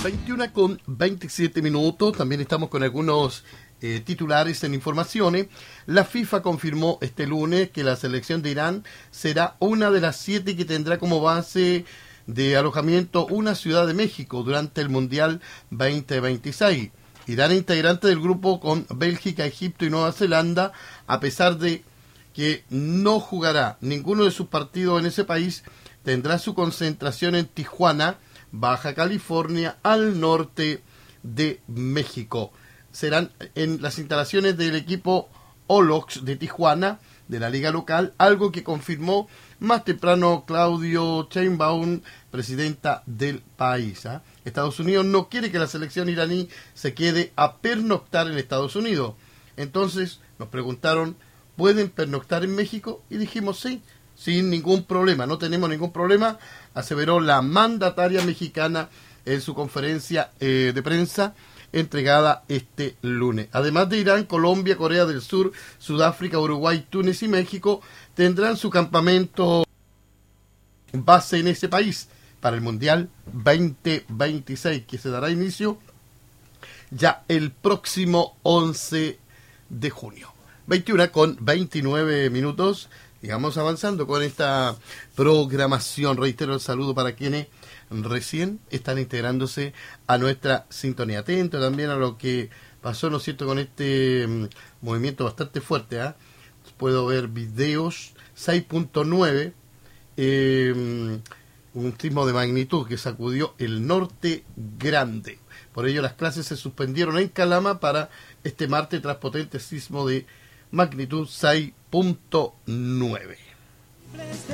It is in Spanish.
21:27. También estamos con algunos titulares en informaciones. La FIFA confirmó este lunes que la selección de Irán será una de las 7 que tendrá como base de alojamiento una ciudad de México durante el Mundial 2026. Irán, integrante del grupo con Bélgica, Egipto y Nueva Zelanda, a pesar de que no jugará ninguno de sus partidos en ese país, tendrá su concentración en Tijuana, Baja California, al norte de México. Serán en las instalaciones del equipo Olox de Tijuana, de la liga local, algo que confirmó más temprano Claudio Sheinbaum, presidenta del país. Estados Unidos no quiere que la selección iraní se quede a pernoctar en Estados Unidos. Entonces nos preguntaron, ¿pueden pernoctar en México? Y dijimos sí, sin ningún problema, no tenemos ningún problema, aseveró la mandataria mexicana en su conferencia de prensa entregada este lunes. Además de Irán, Colombia, Corea del Sur, Sudáfrica, Uruguay, Túnez y México tendrán su campamento base en ese país para el Mundial 2026, que se dará inicio ya el próximo 11 de junio. 21:29. Sigamos avanzando con esta programación. Reitero el saludo para quienes recién están integrándose a nuestra sintonía. Atento también a lo que pasó, ¿no es cierto?, con este movimiento bastante fuerte. Puedo ver videos. 6.9, un sismo de magnitud que sacudió el norte grande. Por ello las clases se suspendieron en Calama para este martes tras potente sismo de magnitud 6.9.